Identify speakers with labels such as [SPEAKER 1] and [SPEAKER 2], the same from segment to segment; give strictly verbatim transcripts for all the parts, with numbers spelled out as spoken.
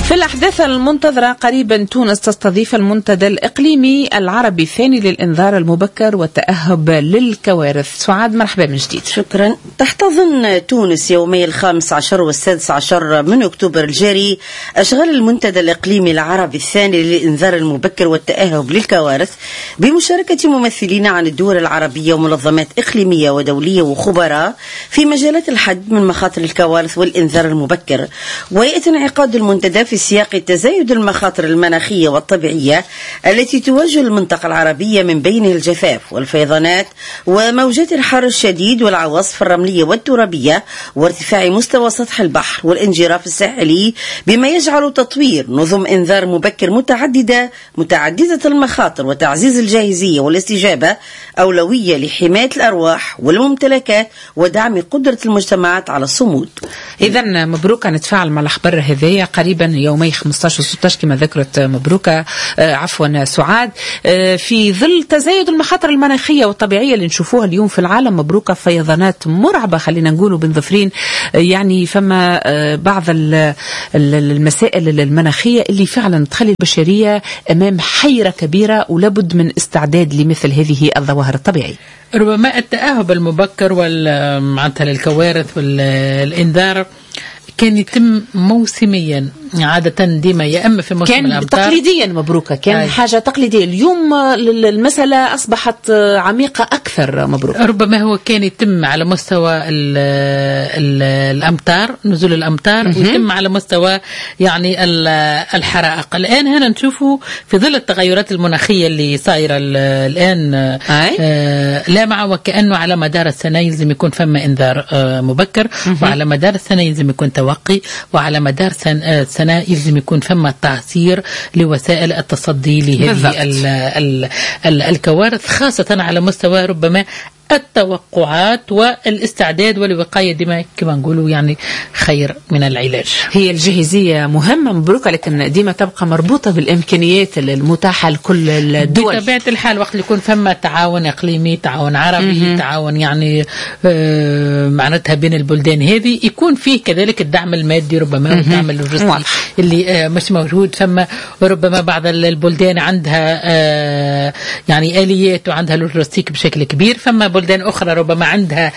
[SPEAKER 1] في الأحداث المنتظرة قريبا تونس تستضيف المنتدى الإقليمي العربي الثاني للإنذار المبكر والتأهب للكوارث. سعاد، مرحبا من جديد.
[SPEAKER 2] شكرا. تحتضن تونس يومي الخامس عشر والسادس عشر من أكتوبر الجاري أشغال المنتدى الإقليمي العربي الثاني للإنذار المبكر والتأهب للكوارث بمشاركة ممثلين عن الدول العربية ومنظمات إقليمية ودولية وخبراء في مجالات الحد من مخاطر الكوارث والإنذار المبكر. ويأتي انعقاد المنتدى في سياق تزايد المخاطر المناخية والطبيعية التي تواجه المنطقة العربية، من بينها الجفاف والفيضانات وموجات الحر الشديد والعواصف الرملية والترابية وارتفاع مستوى سطح البحر والانجراف الساحلي، بما يجعل تطوير نظم إنذار مبكر متعددة متعددة المخاطر وتعزيز الجاهزية والاستجابة أولوية لحماية الأرواح والممتلكات ودعم قدرة المجتمعات على الصمود.
[SPEAKER 1] إذا مبروك نتفاعل مع الأخبار هذه قريبا يومي خمسة عشر وستة عشر كما ذكرت مبروك آه عفوا سعاد. آه في ظل تزايد المخاطر المناخية والطبيعية اللي نشوفوها اليوم في العالم، مبروك فيضانات مرعبة خلينا نقولوا بن ظفرين. آه يعني فما آه بعض المسائل المناخية اللي فعلا تخلي البشرية أمام حيرة كبيرة، ولابد من استعداد لمثل هذه الظواهر الطبيعية.
[SPEAKER 3] ربما التأهب المبكر والمعناتها للكوارث والإنذار كان يتم موسميا عادة، ديما يا أما في موسم
[SPEAKER 1] كان
[SPEAKER 3] الأمطار
[SPEAKER 1] تقليديا مبروكة، كان أي. حاجة تقليدية. اليوم المسألة أصبحت عميقة أكثر مبروكة.
[SPEAKER 3] ربما هو كان يتم على مستوى ال ال الأمطار، نزول الأمطار، ويتم على مستوى يعني الحرائق. الآن هنا نشوفه في ظل التغيرات المناخية اللي صايرة الآن آه لا مع وكأنه على مدار السنة يلزم يكون فما إنذار آه مبكر، وعلى مدار السنة يلزم يكون توقي، وعلى مدار سنة سنة يلزم يكون فما تعسير لوسائل التصدي لهذه ال ال ال الكوارث، خاصة على مستوى ربما التوقعات والاستعداد والوقاية، ديما كما نقولوا يعني خير من العلاج.
[SPEAKER 1] هي الجاهزية مهمة مبروكة، لكن ديما تبقى مربوطة بالإمكانيات المتاحة لكل الدول.
[SPEAKER 3] بطبيعة الحال وقت يكون فما تعاون إقليمي، تعاون عربي، م-م. تعاون يعني آه معناتها بين البلدان هذه، يكون فيه كذلك الدعم المادي ربما والدعم اللوجستي اللي آه مش موجود. فما ربما بعض البلدان عندها آه يعني آليات وعندها لوجستيك بشكل كبير، فما بلدان أخرى ربما عندها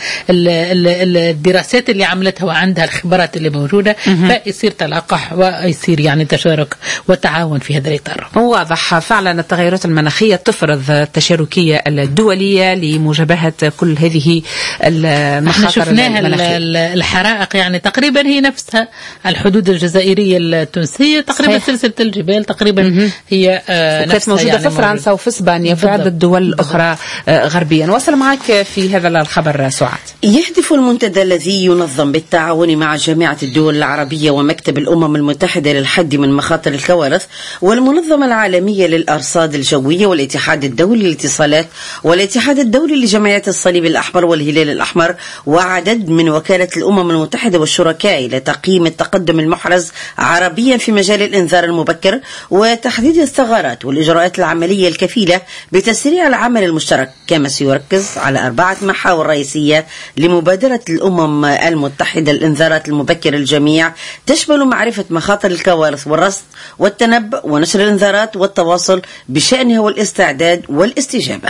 [SPEAKER 3] الدراسات اللي عملتها وعندها الخبرات اللي موجودة، فيصير تلاقح ويصير يعني تشارك وتعاون في هذا الإطار.
[SPEAKER 1] واضح فعلا التغيرات المناخية تفرض التشاركية الدولية لمجابهة كل هذه المخاطر المناخية.
[SPEAKER 3] الحرائق يعني تقريبا هي نفسها الحدود الجزائرية التونسية، تقريبا صحيح. سلسلة الجبال تقريبا م-م. هي آه
[SPEAKER 1] كانت موجودة يعني في فرنسا وفي إسبانيا وفي عدة دول أخرى آه غربيا. وصل معك في هذا الخبر سعاد.
[SPEAKER 2] يهدف المنتدى الذي ينظم بالتعاون مع جامعة الدول العربية ومكتب الأمم المتحدة للحد من مخاطر الكوارث والمنظمة العالمية للأرصاد الجوية والاتحاد الدولي للاتصالات والاتحاد الدولي لجمعيات الصليب الأحمر والهلال الأحمر وعدد من وكالة الأمم المتحدة والشركاء لتقييم التقدم المحرز عربيا في مجال الإنذار المبكر وتحديد الثغرات والإجراءات العملية الكفيلة بتسريع العمل المشترك، كما سيركز على أربعة محاور رئيسية لمبادرة الأمم المتحدة الإنذارات المبكرة الجميع، تشمل معرفة مخاطر الكوارث والرصد والتنبؤ ونشر الإنذارات والتواصل بشأنها والاستعداد والاستجابة.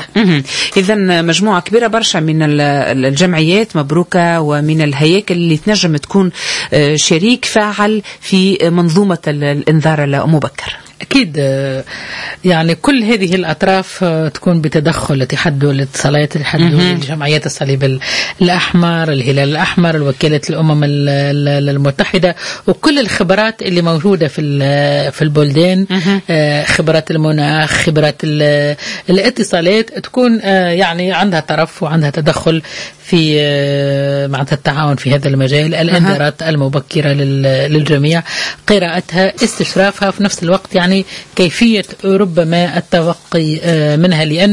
[SPEAKER 1] إذن مجموعة كبيرة برشا من الجمعيات مبروكة ومن الهياكل اللي تنجم تكون شريك فاعل في منظومة الإنذار المبكر.
[SPEAKER 3] أكيد يعني كل هذه الأطراف تكون بتدخل اتحاد دول الاتصالات، الاتحاد الدولي لجمعيات الصليب الأحمر، الهلال الأحمر، الوكالة الأمم المتحدة، وكل الخبرات اللي موجودة في في البلدان، خبرات المناخ، خبرات الاتصالات، تكون يعني عندها طرف وعندها تدخل في معناتها التعاون في هذا المجال. الإنذارات المبكرة للجميع، قراءتها، استشرافها، في نفس الوقت يعني كيفية ربما التوقي منها، لأنه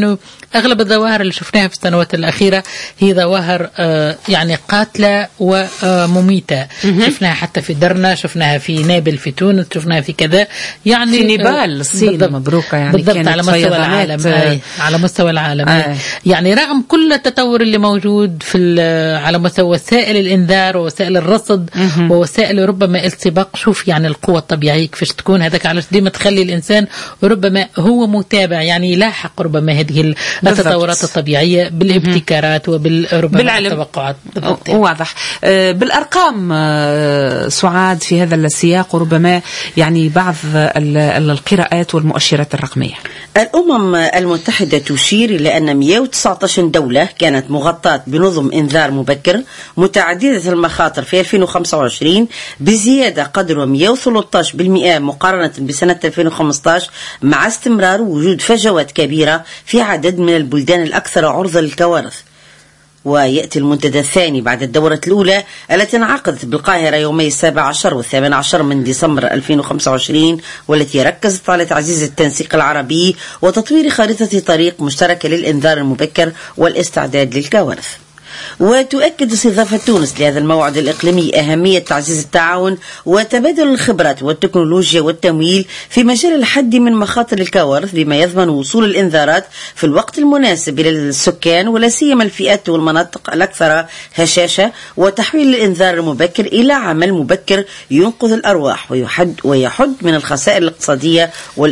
[SPEAKER 3] أغلب الظواهر اللي شفناها في السنوات الأخيرة هي ظواهر آه يعني قاتلة ومميتة. شفناها حتى في درنا، شفناها في نابل في تونس، شفناها في كذا يعني
[SPEAKER 1] في نيبال الصين مبروكة يعني
[SPEAKER 3] بالضبط على مستوى العالم. آه على مستوى العالم آه يعني رغم كل التطور اللي موجود في على مستوى وسائل الإنذار ووسائل الرصد مه. ووسائل ربما السباق. شوف يعني القوة الطبيعية كيفاش تكون هذاك، على ديما تخلي الإنسان ربما هو متابع يعني يلاحق ربما هذه التطورات الطبيعية بالابتكارات وبالربما التوقعات.
[SPEAKER 1] واضح. بالأرقام سعاد في هذا السياق وربما يعني بعض القراءات والمؤشرات الرقمية.
[SPEAKER 2] الأمم المتحدة تشير إلى أن مئة وتسعة عشر دولة كانت مغطاة بنظم إنذار مبكر متعددة المخاطر في ألفين وخمسة وعشرين بزيادة قدر مئة وثلاثة عشر بالمئة مقارنة بسنة ألفين وخمسة عشر، مع استمرار وجود فجوات كبيرة في عدد من البلدان الأكثر عرضة للكوارث. ويأتي المنتدى الثاني بعد الدورة الأولى التي انعقدت بالقاهرة يومي السابع عشر والثامن عشر من ديسمبر ألفين وخمسة وعشرين، والتي ركزت على تعزيز التنسيق العربي وتطوير خارطة طريق مشتركة للإنذار المبكر والاستعداد للكوارث. وتؤكد استضافة تونس لهذا الموعد الإقليمي أهمية تعزيز التعاون وتبادل الخبرات والتكنولوجيا والتمويل في مجال الحد من مخاطر الكوارث، بما يضمن وصول الإنذارات في الوقت المناسب إلى السكان ولا سيما الفئات والمناطق الأكثر هشاشة، وتحويل الإنذار المبكر إلى عمل مبكر ينقذ الأرواح ويحد ويحد من الخسائر الاقتصادية